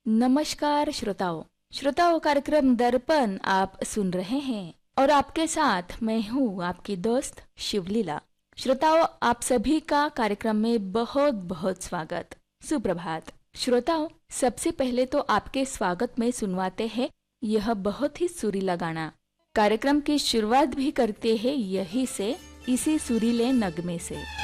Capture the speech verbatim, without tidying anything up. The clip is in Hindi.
नमस्कार श्रोताओं श्रोताओं कार्यक्रम दर्पण आप सुन रहे हैं और आपके साथ मैं हूँ आपकी दोस्त शिवलीला। श्रोताओं, आप सभी का कार्यक्रम में बहुत बहुत स्वागत। सुप्रभात श्रोताओं, सबसे पहले तो आपके स्वागत में सुनवाते हैं यह बहुत ही सुरीला गाना। कार्यक्रम की शुरुआत भी करते हैं यही से, इसी सुरीले नगमे से।